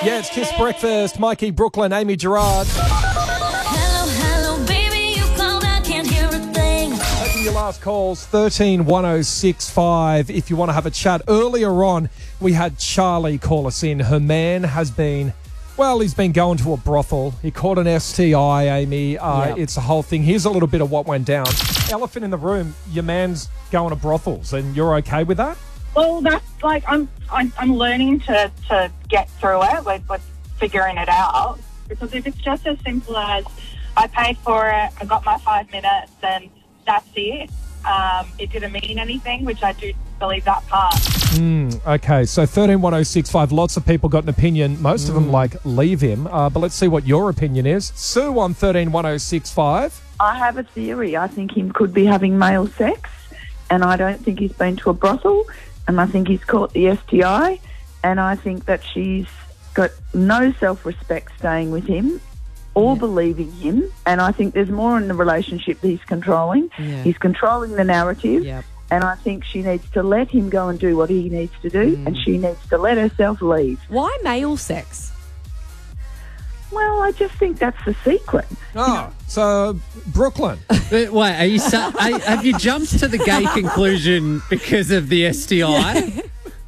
Yeah, it's Kiss Breakfast. Mikey, Brooklyn, Amy Gerard. Hello, baby, you called, I can't hear a thing. Taking your last calls, 131065. If you want to have a chat. Earlier on, we had Charlie call us in. Her man has been, well, he's been going to a brothel. He caught an STI, Amy. It's a whole thing. Here's a little bit of what went down. Elephant in the room, your man's going to brothels, and you're okay with that? Well, that's like I'm learning to get through it. We're figuring it out. Because if it's just as simple as I paid for it, I got my 5 minutes, and that's it. It didn't mean anything, which I do believe that part. Okay, so 131065, lots of people got an opinion. Most of them leave him. But let's see what your opinion is. Sue on 131065. I have a theory. I think he could be having male sex, and I don't think he's been to a brothel, and I think he's caught the STI, and I think that she's got no self-respect staying with him or believing him, and I think there's more in the relationship that he's controlling. Yeah. He's controlling the narrative, Yep. and I think she needs to let him go and do what he needs to do, and she needs to let herself leave. Why male sex? Well, I just think that's the secret. Oh, so Brooklyn. Wait, are you have you jumped to the gay conclusion because of the STI?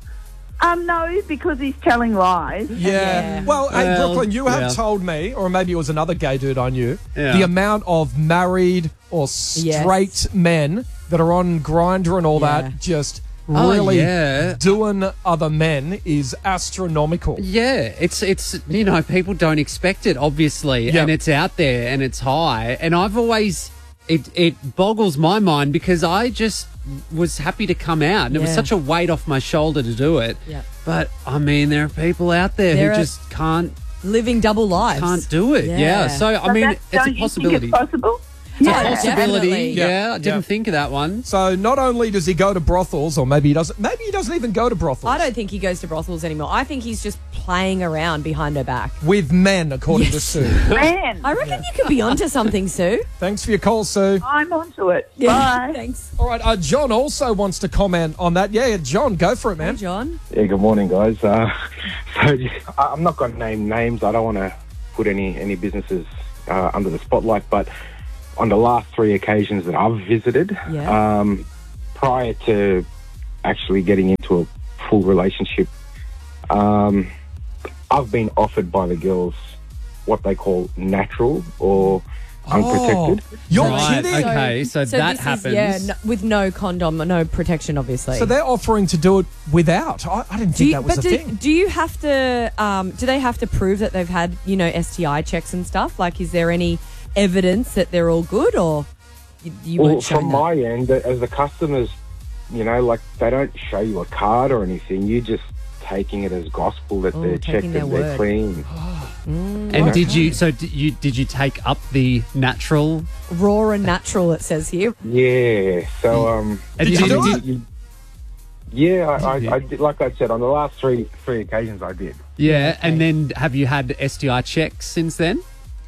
No, because he's telling lies. Yeah. Well, hey, Well, Brooklyn, you have yeah. told me, or maybe it was another gay dude I knew, Yeah. the amount of married or straight men that are on Grindr and all Yeah. that just Oh, really yeah. doing other men is astronomical. Yeah, it's people don't expect it, obviously, Yep. and it's out there and it's high. And I've always it boggles my mind because I just was happy to come out, and it was Yeah. such a weight off my shoulder to do it. Yeah. But I mean, there are people out there There who are- just can't Living double lives. do it. Yeah. Yeah. So I But mean, that's- it's a don't you possibility. think it's possible? It's Yeah, a possibility. definitely. Yeah, I didn't Yeah. think of that one. So not only does he go to brothels, or maybe he doesn't even go to brothels. I don't think he goes to brothels anymore. I think he's just playing around behind her back. With men, according to Yes. Sue. Man, I reckon you could be onto something, Sue. Thanks for your call, Sue. I'm onto it. Bye. Thanks. All right, John also wants to comment on that. Yeah, John, go for it, Hey, man. John. Yeah, good morning, guys. I'm not going to name names. I don't want to put any businesses under the spotlight, but on the last 3 occasions that I've visited, Yeah. prior to actually getting into a full relationship, I've been offered by the girls what they call natural or unprotected. You're Right, kidding? okay, so that this happens. Is, with no condom, no protection, obviously. So they're offering to do it without. I didn't think that was a thing. Do you have to? Do they have to prove that they've had STI checks and stuff? Like, is there any evidence that they're all good, or you Well, weren't shown from that? my end, as the customers, like they don't show you a card or anything. You're just taking it as gospel that they're taking checked their and they're word. clean. And did you take up the natural? Raw and natural, it says here. Yeah. So And Did you do it? Yeah, I did. Like I said, on the last three occasions, I did. Yeah, and then have you had STI checks since then?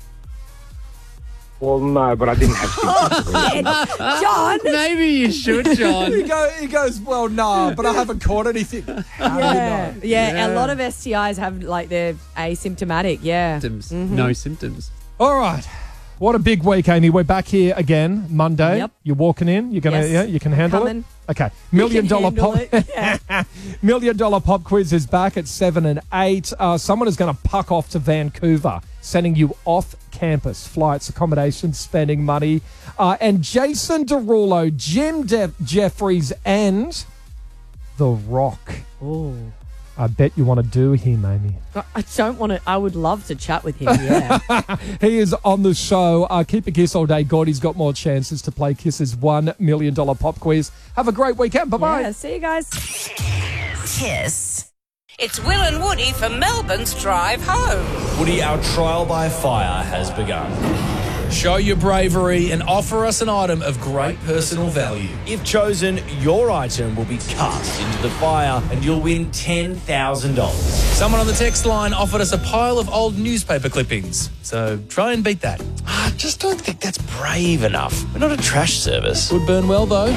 Well, no, but I didn't have symptoms. John. Maybe you should, John. He goes, well, nah, but I haven't caught anything. How do you know? Yeah, a lot of STIs have they're asymptomatic. Yeah. Symptoms. No symptoms. All right. What a big week, Amy. We're back here again Monday. Yep. You're walking in. You're gonna, Yes. yeah, you can handle Coming. it. Okay. $1 million handle pop. it, yeah. $1 million pop quiz is back at 7 and 8. Someone is going to puck off to Vancouver, sending you off campus flights, accommodations, spending money. And Jason Derulo, Jim Jeffries, and The Rock. Oh. I bet you want to do him, Amy. I don't want to. I would love to chat with him. Yeah. He is on the show. Keep a kiss all day. Gordy's got more chances to play Kiss's $1 million pop quiz. Have a great weekend. Bye-bye. Yeah. See you guys. Kiss. It's Will and Woody for Melbourne's Drive Home. Woody, our trial by fire has begun. Show your bravery and offer us an item of great personal value. If chosen, your item will be cast into the fire and you'll win $10,000. Someone on the text line offered us a pile of old newspaper clippings. So try and beat that. I just don't think that's brave enough. We're not a trash service. Would burn well, though.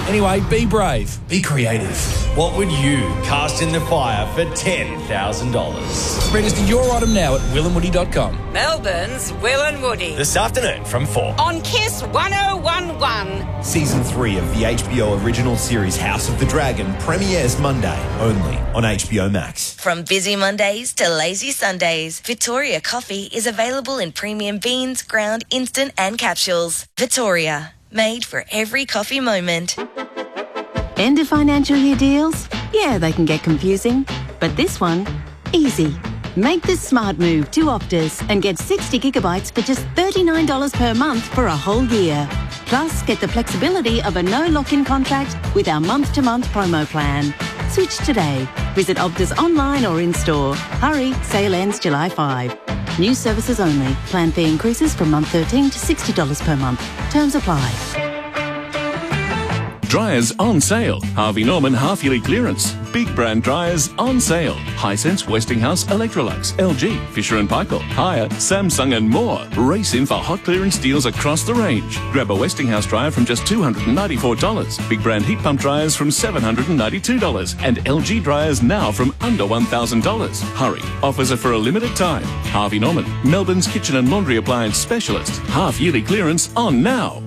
Anyway, be brave, be creative. What would you cast in the fire for $10,000? Register your item now at willandwoody.com. Melbourne's Will and Woody. This afternoon from 4. On Kiss 1011. Season 3 of the HBO original series House of the Dragon premieres Monday, only on HBO Max. From busy Mondays to lazy Sundays, Victoria Coffee is available in premium beans, ground, instant and capsules. Victoria, made for every coffee moment. End of financial year deals? Yeah, they can get confusing. But this one, easy. Make the smart move to Optus and get 60 gigabytes for just $39 per month for a whole year. Plus, get the flexibility of a no lock-in contract with our month-to-month promo plan. Switch today. Visit Optus online or in-store. Hurry, sale ends July 5. New services only. Plan fee increases from month 13 to $60 per month. Terms apply. Dryers on sale. Harvey Norman half-yearly clearance. Big brand dryers on sale. Hisense, Westinghouse, Electrolux, LG, Fisher & Paykel, Haier, Samsung and more. Race in for hot clearance deals across the range. Grab a Westinghouse dryer from just $294. Big brand heat pump dryers from $792. And LG dryers now from under $1,000. Hurry. Offers are for a limited time. Harvey Norman, Melbourne's kitchen and laundry appliance specialist. Half-yearly clearance on now.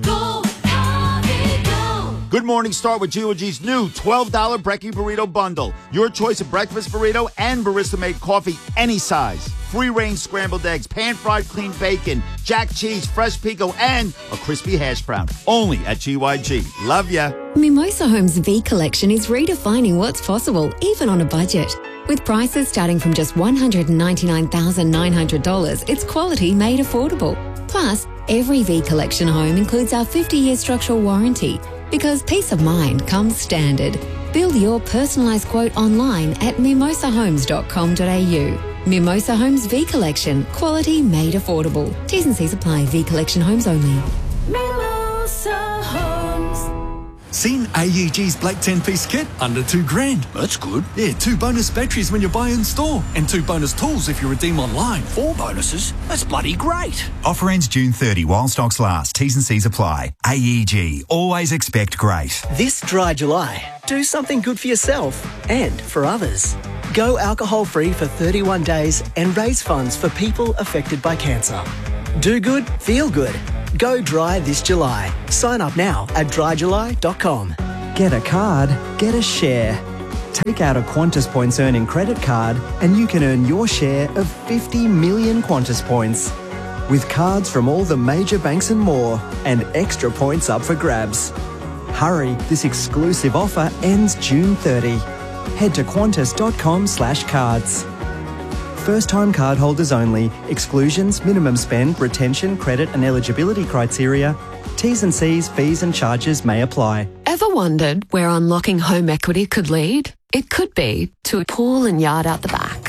Good Morning Star with G.O.G's new $12 Brekkie Burrito Bundle. Your choice of breakfast burrito and barista-made coffee, any size. Free-range scrambled eggs, pan-fried clean bacon, jack cheese, fresh pico, and a crispy hash brown. Only at GYG. Love ya. Mimosa Homes V Collection is redefining what's possible, even on a budget. With prices starting from just $199,900, it's quality made affordable. Plus, every V Collection home includes our 50-year structural warranty, because peace of mind comes standard. Build your personalised quote online at mimosahomes.com.au. Mimosa Homes V Collection. Quality made affordable. T's and C's apply. V Collection homes only. Mimosa Homes. Seen AEG's Black 10-piece kit? Under $2,000. That's good. Yeah, 2 bonus batteries when you buy in store. And 2 bonus tools if you redeem online. 4 bonuses? That's bloody great. Offer ends June 30 while stocks last. T's and C's apply. AEG. Always expect great. This dry July, do something good for yourself and for others. Go alcohol-free for 31 days and raise funds for people affected by cancer. Do good, feel good. Go dry this July. Sign up now at dryjuly.com. Get a card, get a share. Take out a Qantas Points earning credit card and you can earn your share of 50 million Qantas points. With cards from all the major banks and more, and extra points up for grabs. Hurry, this exclusive offer ends June 30. Head to qantas.com/cards. First-time cardholders only. Exclusions, minimum spend, retention, credit and eligibility criteria. T's and C's, fees and charges may apply. Ever wondered where unlocking home equity could lead? It could be to a pool and yard out the back.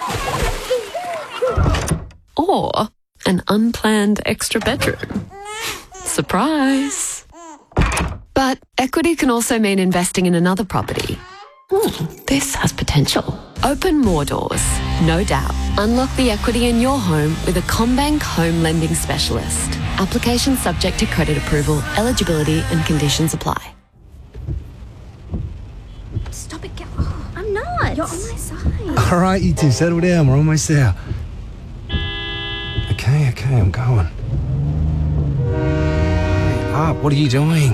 Or an unplanned extra bedroom. Surprise! But equity can also mean investing in another property. This has potential. Open more doors, no doubt. Unlock the equity in your home with a CommBank home lending specialist. Application subject to credit approval, eligibility and conditions apply. Stop it, I'm not. You're on my side. All right, you two, settle down. We're almost there. Okay, I'm going. Hurry up, what are you doing?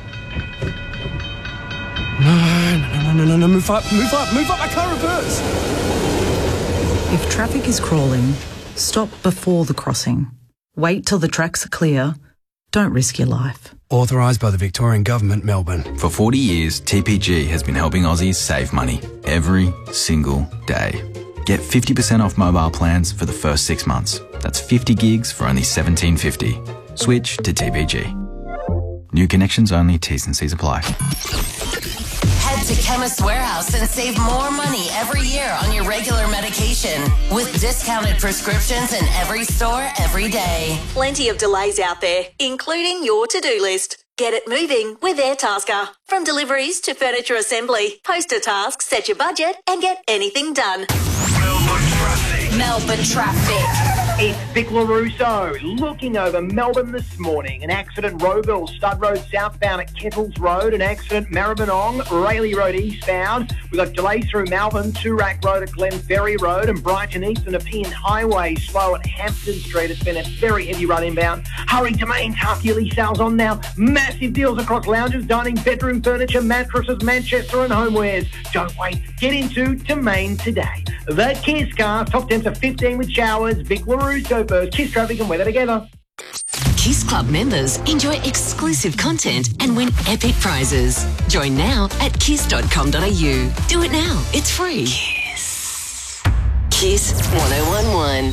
No, move up, I can't reverse. If traffic is crawling, stop before the crossing. Wait till the tracks are clear. Don't risk your life. Authorised by the Victorian Government, Melbourne. For 40 years, TPG has been helping Aussies save money every single day. Get 50% off mobile plans for the first 6 months. That's 50 gigs for only $17.50. Switch to TPG. New connections only, T's and C's apply. Head to Chemist Warehouse and save more money every year on your regular medication with discounted prescriptions in every store every day. Plenty of delays out there, including your to-do list. Get it moving with Airtasker. From deliveries to furniture assembly, post a task, set your budget and get anything done. Melbourne traffic. It's Vic LaRusso looking over Melbourne this morning. An accident, Roeville, Stud Road southbound at Kettles Road. An accident, Maribyrnong, Rayleigh Road eastbound. We've got delays through Melbourne, Toorak Road at Glenferrie Road, and Brighton East and Nepean Highway slow at Hampton Street. It's been a very heavy run inbound. Hurry to Main's half-yearly sales on now. Massive deals across lounges, dining, bedroom furniture, mattresses, Manchester and homewares. Don't wait. Get into Domain today. The Kiss Cars, top 10 to 15 with showers. Vic LaRusso first. Kiss traffic and weather together. Kiss Club members enjoy exclusive content and win epic prizes. Join now at kiss.com.au. Do it now. It's free. Kiss 1011.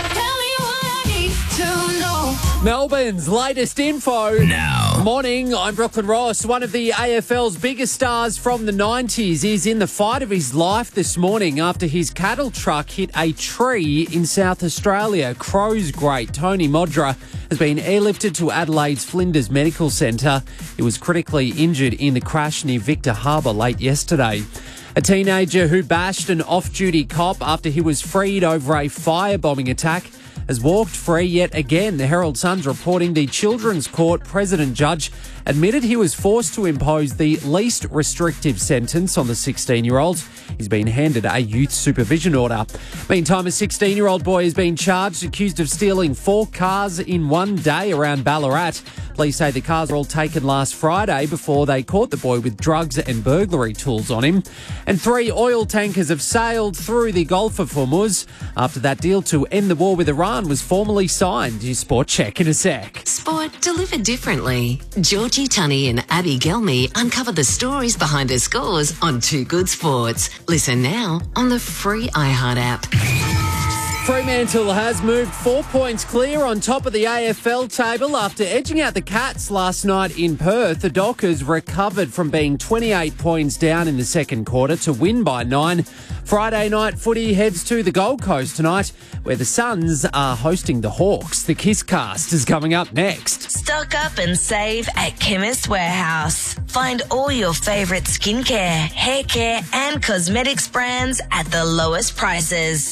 Melbourne's latest info now. Morning, I'm Brooklyn Ross. One of the AFL's biggest stars from the 90s is in the fight of his life this morning after his cattle truck hit a tree in South Australia. Crows great Tony Modra has been airlifted to Adelaide's Flinders Medical Centre. He was critically injured in the crash near Victor Harbour late yesterday. A teenager who bashed an off-duty cop after he was freed over a firebombing attack has walked free yet again. The Herald Sun's reporting the Children's Court President Judge admitted he was forced to impose the least restrictive sentence on the 16-year-old. He's been handed a youth supervision order. Meantime, a 16-year-old boy has been charged, accused of stealing 4 cars in one day around Ballarat. Police say the cars were all taken last Friday before they caught the boy with drugs and burglary tools on him. And 3 oil tankers have sailed through the Gulf of Hormuz after that deal to end the war with Iran was formally signed. Your sport check in a sec. Sport delivered differently. Georgie Tunney and Abby Gelmy uncover the stories behind her scores on Too Good Sports. Listen now on the free iHeart app. Fremantle has moved 4 points clear on top of the AFL table after edging out the Cats last night in Perth. The Dockers recovered from being 28 points down in the second quarter to win by 9. Friday night footy heads to the Gold Coast tonight, where the Suns are hosting the Hawks. The Kiss Cast is coming up next. Stock up and save at Chemist Warehouse. Find all your favourite skincare, hair care and cosmetics brands at the lowest prices.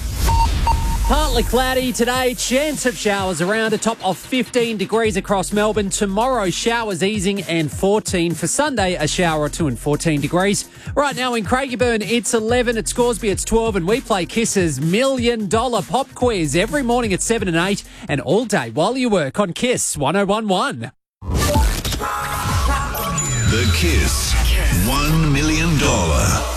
Partly cloudy today, chance of showers around, a top of 15 degrees across Melbourne. Tomorrow, showers easing and 14. For Sunday, a shower or 2 and 14 degrees. Right now in Craigieburn, it's 11. At Scoresby, it's 12. And we play Kiss's $1 Million Pop Quiz every morning at 7 and 8 and all day while you work on Kiss 1011. The Kiss $1 Million